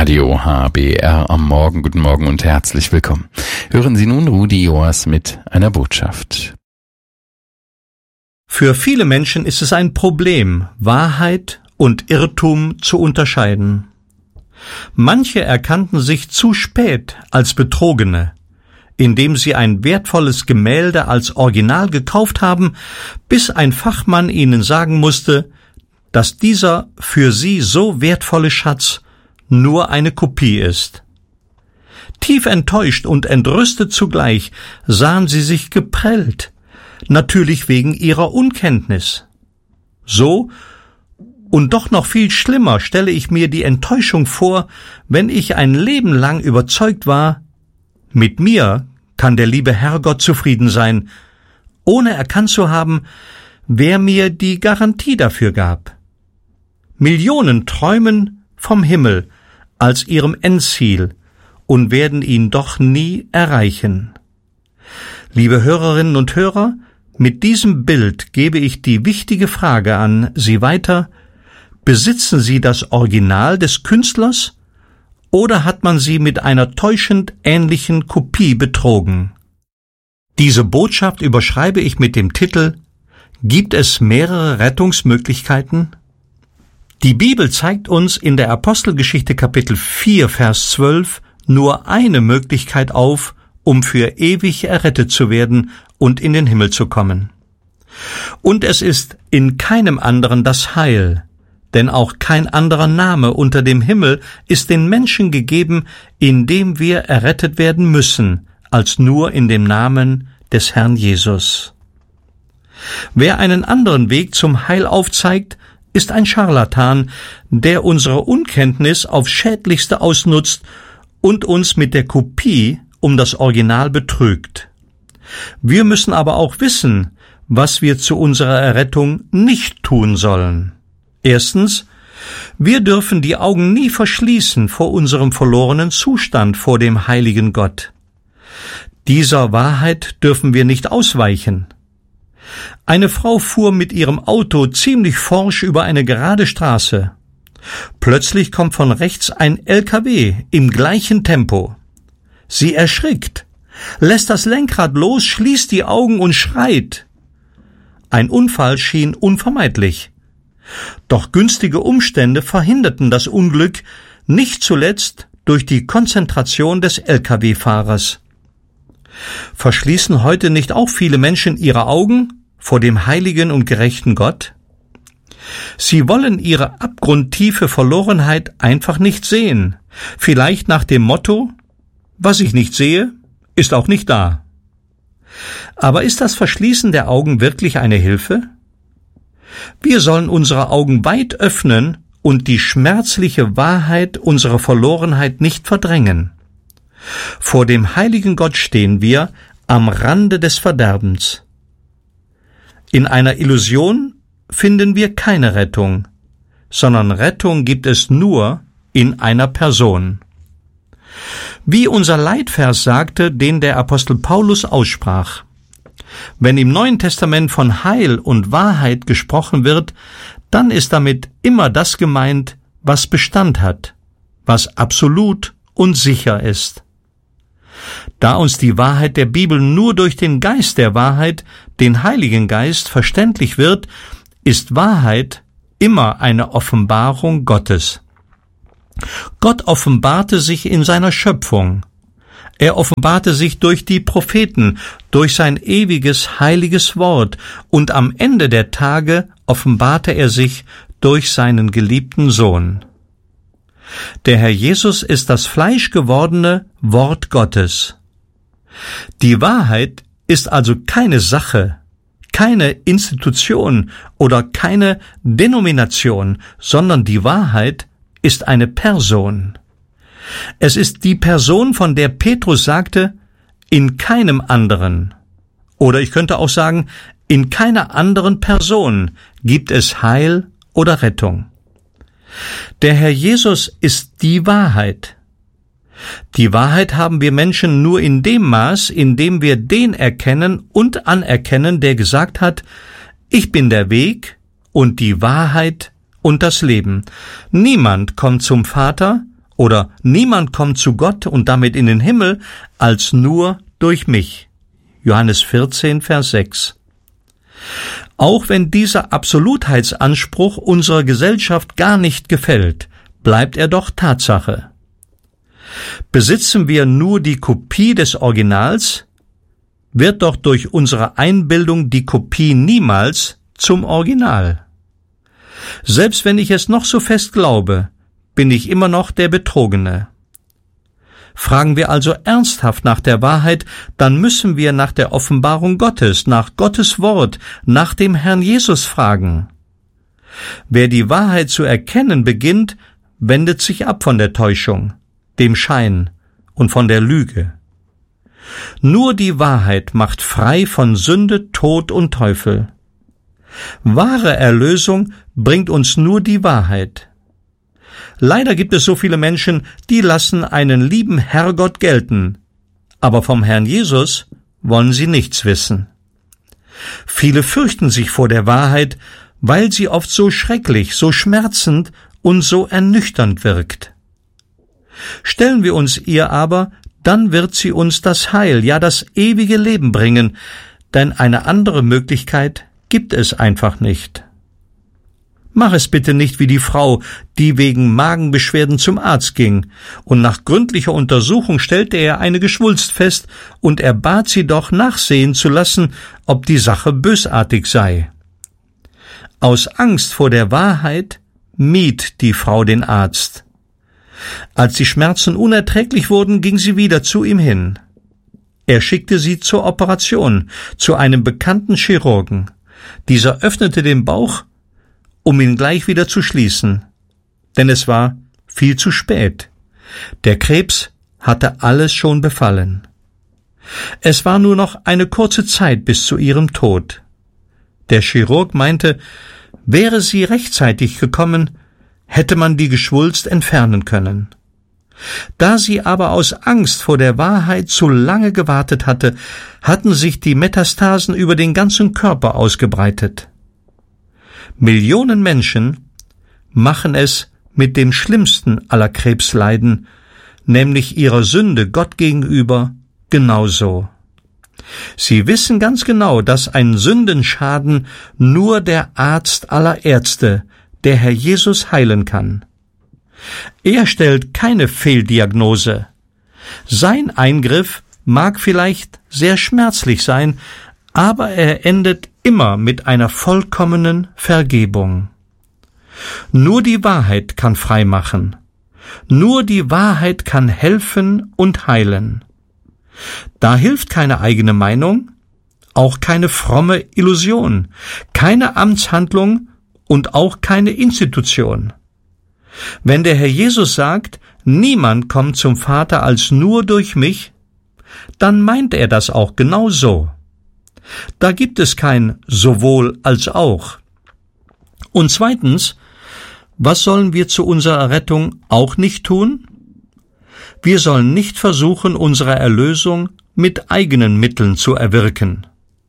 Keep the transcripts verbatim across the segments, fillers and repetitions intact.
Radio H B R am Morgen. Guten Morgen und herzlich willkommen. Hören Sie nun Rudi Joas mit einer Botschaft. Für viele Menschen ist es ein Problem, Wahrheit und Irrtum zu unterscheiden. Manche erkannten sich zu spät als Betrogene, indem sie ein wertvolles Gemälde als Original gekauft haben, bis ein Fachmann ihnen sagen musste, dass dieser für sie so wertvolle Schatz nur eine Kopie ist. Tief enttäuscht und entrüstet zugleich sahen sie sich geprellt, natürlich wegen ihrer Unkenntnis. So, und doch noch viel schlimmer stelle ich mir die Enttäuschung vor, wenn ich ein Leben lang überzeugt war, mit mir kann der liebe Herrgott zufrieden sein, ohne erkannt zu haben, wer mir die Garantie dafür gab. Millionen träumen vom Himmel als ihrem Endziel und werden ihn doch nie erreichen. Liebe Hörerinnen und Hörer, mit diesem Bild gebe ich die wichtige Frage an Sie weiter: Besitzen Sie das Original des Künstlers oder hat man Sie mit einer täuschend ähnlichen Kopie betrogen? Diese Botschaft überschreibe ich mit dem Titel: Gibt es mehrere Rettungsmöglichkeiten? Die Bibel zeigt uns in der Apostelgeschichte Kapitel vier, Vers zwölf nur eine Möglichkeit auf, um für ewig errettet zu werden und in den Himmel zu kommen. Und es ist in keinem anderen das Heil, denn auch kein anderer Name unter dem Himmel ist den Menschen gegeben, in dem wir errettet werden müssen, als nur in dem Namen des Herrn Jesus. Wer einen anderen Weg zum Heil aufzeigt, ist ein Scharlatan, der unsere Unkenntnis aufs Schädlichste ausnutzt und uns mit der Kopie um das Original betrügt. Wir müssen aber auch wissen, was wir zu unserer Errettung nicht tun sollen. Erstens, wir dürfen die Augen nie verschließen vor unserem verlorenen Zustand vor dem heiligen Gott. Dieser Wahrheit dürfen wir nicht ausweichen. Eine Frau fuhr mit ihrem Auto ziemlich forsch über eine gerade Straße. Plötzlich kommt von rechts ein L K W im gleichen Tempo. Sie erschrickt, lässt das Lenkrad los, schließt die Augen und schreit. Ein Unfall schien unvermeidlich. Doch günstige Umstände verhinderten das Unglück, nicht zuletzt durch die Konzentration des L K W-Fahrers. Verschließen heute nicht auch viele Menschen ihre Augen vor dem heiligen und gerechten Gott? Sie wollen ihre abgrundtiefe Verlorenheit einfach nicht sehen, vielleicht nach dem Motto: Was ich nicht sehe, ist auch nicht da. Aber ist das Verschließen der Augen wirklich eine Hilfe? Wir sollen unsere Augen weit öffnen und die schmerzliche Wahrheit unserer Verlorenheit nicht verdrängen. Vor dem heiligen Gott stehen wir am Rande des Verderbens. In einer Illusion finden wir keine Rettung, sondern Rettung gibt es nur in einer Person. Wie unser Leitvers sagte, den der Apostel Paulus aussprach: Wenn im Neuen Testament von Heil und Wahrheit gesprochen wird, dann ist damit immer das gemeint, was Bestand hat, was absolut und sicher ist. Da uns die Wahrheit der Bibel nur durch den Geist der Wahrheit, den Heiligen Geist, verständlich wird, ist Wahrheit immer eine Offenbarung Gottes. Gott offenbarte sich in seiner Schöpfung. Er offenbarte sich durch die Propheten, durch sein ewiges, heiliges Wort, und am Ende der Tage offenbarte er sich durch seinen geliebten Sohn. Der Herr Jesus ist das fleischgewordene Wort Gottes. Die Wahrheit ist also keine Sache, keine Institution oder keine Denomination, sondern die Wahrheit ist eine Person. Es ist die Person, von der Petrus sagte, in keinem anderen, oder ich könnte auch sagen, in keiner anderen Person gibt es Heil oder Rettung. Der Herr Jesus ist die Wahrheit. Die Wahrheit haben wir Menschen nur in dem Maß, in dem wir den erkennen und anerkennen, der gesagt hat: Ich bin der Weg und die Wahrheit und das Leben. Niemand kommt zum Vater oder niemand kommt zu Gott und damit in den Himmel, als nur durch mich. Johannes vierzehn, Vers sechs. Auch wenn dieser Absolutheitsanspruch unserer Gesellschaft gar nicht gefällt, bleibt er doch Tatsache. Besitzen wir nur die Kopie des Originals, wird doch durch unsere Einbildung die Kopie niemals zum Original. Selbst wenn ich es noch so fest glaube, bin ich immer noch der Betrogene. Fragen wir also ernsthaft nach der Wahrheit, dann müssen wir nach der Offenbarung Gottes, nach Gottes Wort, nach dem Herrn Jesus fragen. Wer die Wahrheit zu erkennen beginnt, wendet sich ab von der Täuschung, dem Schein und von der Lüge. Nur die Wahrheit macht frei von Sünde, Tod und Teufel. Wahre Erlösung bringt uns nur die Wahrheit. Leider gibt es so viele Menschen, die lassen einen lieben Herrgott gelten, aber vom Herrn Jesus wollen sie nichts wissen. Viele fürchten sich vor der Wahrheit, weil sie oft so schrecklich, so schmerzend und so ernüchternd wirkt. Stellen wir uns ihr aber, dann wird sie uns das Heil, ja das ewige Leben bringen, denn eine andere Möglichkeit gibt es einfach nicht. Mach es bitte nicht wie die Frau, die wegen Magenbeschwerden zum Arzt ging, und nach gründlicher Untersuchung stellte er eine Geschwulst fest, und er bat sie doch nachsehen zu lassen, ob die Sache bösartig sei. Aus Angst vor der Wahrheit mied die Frau den Arzt. Als die Schmerzen unerträglich wurden, ging sie wieder zu ihm hin. Er schickte sie zur Operation, zu einem bekannten Chirurgen. Dieser öffnete den Bauch, um ihn gleich wieder zu schließen, denn es war viel zu spät. Der Krebs hatte alles schon befallen. Es war nur noch eine kurze Zeit bis zu ihrem Tod. Der Chirurg meinte, wäre sie rechtzeitig gekommen, hätte man die Geschwulst entfernen können. Da sie aber aus Angst vor der Wahrheit zu lange gewartet hatte, hatten sich die Metastasen über den ganzen Körper ausgebreitet. Millionen Menschen machen es mit dem schlimmsten aller Krebsleiden, nämlich ihrer Sünde Gott gegenüber, genauso. Sie wissen ganz genau, dass ein Sündenschaden nur der Arzt aller Ärzte, der Herr Jesus, heilen kann. Er stellt keine Fehldiagnose. Sein Eingriff mag vielleicht sehr schmerzlich sein, aber er endet immer mit einer vollkommenen Vergebung. Nur die Wahrheit kann frei machen. Nur die Wahrheit kann helfen und heilen. Da hilft keine eigene Meinung, auch keine fromme Illusion, keine Amtshandlung und auch keine Institution. Wenn der Herr Jesus sagt, niemand kommt zum Vater als nur durch mich, dann meint er das auch genau so. Da gibt es kein sowohl als auch. Und zweitens, was sollen wir zu unserer Rettung auch nicht tun? Wir sollen nicht versuchen, unsere Erlösung mit eigenen Mitteln zu erwirken.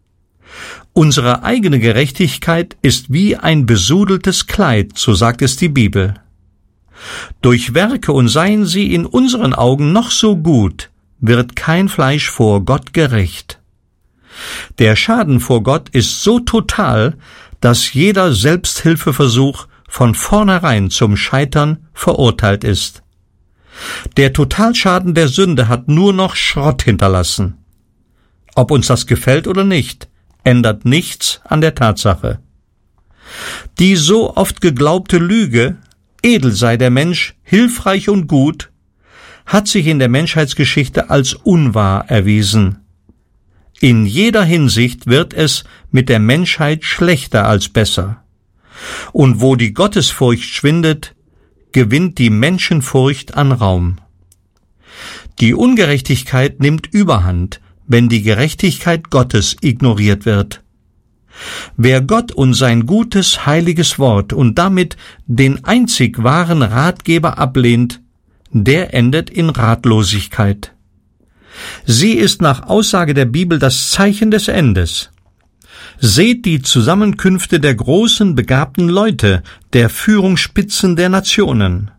Unsere eigene Gerechtigkeit ist wie ein besudeltes Kleid, so sagt es die Bibel. Durch Werke, und seien sie in unseren Augen noch so gut, wird kein Fleisch vor Gott gerecht. Der Schaden vor Gott ist so total, dass jeder Selbsthilfeversuch von vornherein zum Scheitern verurteilt ist. Der Totalschaden der Sünde hat nur noch Schrott hinterlassen. Ob uns das gefällt oder nicht, ändert nichts an der Tatsache. Die so oft geglaubte Lüge, edel sei der Mensch, hilfreich und gut, hat sich in der Menschheitsgeschichte als unwahr erwiesen. In jeder Hinsicht wird es mit der Menschheit schlechter als besser. Und wo die Gottesfurcht schwindet, gewinnt die Menschenfurcht an Raum. Die Ungerechtigkeit nimmt Überhand, wenn die Gerechtigkeit Gottes ignoriert wird. Wer Gott und sein gutes, heiliges Wort und damit den einzig wahren Ratgeber ablehnt, der endet in Ratlosigkeit. Sie ist nach Aussage der Bibel das Zeichen des Endes. Seht die Zusammenkünfte der großen, begabten Leute, der Führungsspitzen der Nationen.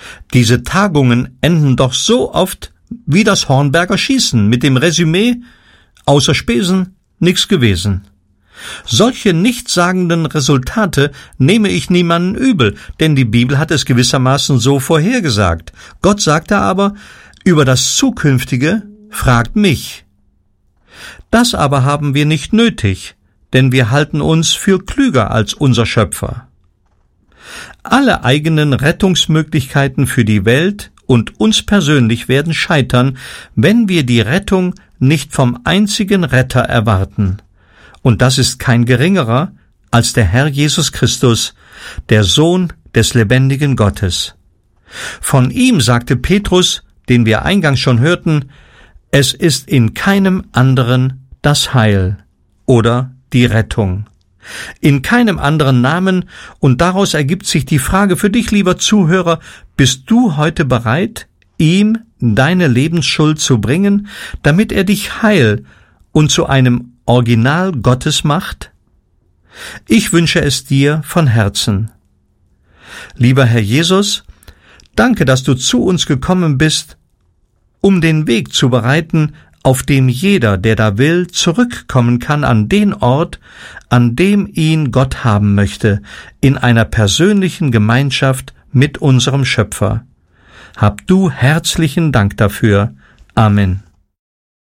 Diese Tagungen enden doch so oft wie das Hornberger Schießen mit dem Resümee: außer Spesen nix gewesen. Solche nichtssagenden Resultate nehme ich niemanden übel, denn die Bibel hat es gewissermaßen so vorhergesagt. Gott sagte aber: über das Zukünftige fragt mich. Das aber haben wir nicht nötig, denn wir halten uns für klüger als unser Schöpfer. Alle eigenen Rettungsmöglichkeiten für die Welt und uns persönlich werden scheitern, wenn wir die Rettung nicht vom einzigen Retter erwarten. Und das ist kein geringerer als der Herr Jesus Christus, der Sohn des lebendigen Gottes. Von ihm sagte Petrus, den wir eingangs schon hörten: es ist in keinem anderen das Heil oder die Rettung. In keinem anderen Namen, und daraus ergibt sich die Frage für dich, lieber Zuhörer: bist du heute bereit, ihm deine Lebensschuld zu bringen, damit er dich heil und zu einem Original Gottes macht? Ich wünsche es dir von Herzen. Lieber Herr Jesus, danke, dass du zu uns gekommen bist, um den Weg zu bereiten, auf dem jeder, der da will, zurückkommen kann an den Ort, an dem ihn Gott haben möchte, in einer persönlichen Gemeinschaft mit unserem Schöpfer. Hab du herzlichen Dank dafür. Amen.